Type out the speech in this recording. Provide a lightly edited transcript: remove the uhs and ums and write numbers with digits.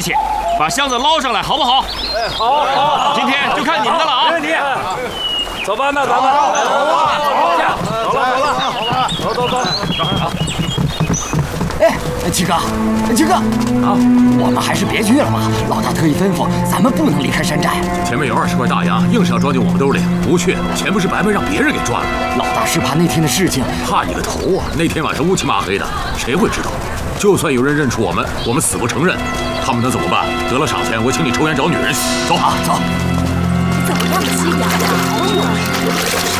力气，把箱子捞上来，好不好？ 哎，好， 今天就看你们的了啊！ 没问题。走吧，那咱们走了。 哎，七哥，啊，我们还是别去了吧。老大特意吩咐，咱们不能离开山寨。 前面有20块大洋，硬是要装进我们兜里，不去，钱不是白白让别人给赚了。 老大是怕那天的事情， 怕你个头啊！那天晚上乌漆嘛黑的，谁会知道？就算有人认出我们死不承认，他们能怎么办？得了赏钱，我请你抽烟找女人。走啊，走。 怎么那么凄凉啊？